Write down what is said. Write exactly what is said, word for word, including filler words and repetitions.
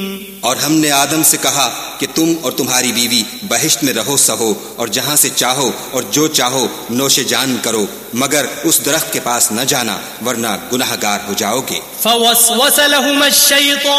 और हमने आदम से कहा कि तुम और तुम्हारी बीवी बहिश्त में रहो सहो और जहां से चाहो और जो चाहो नोशे जान करो, मगर उस दरख्त के पास न जाना वरना गुनाहगार हो जाओगे।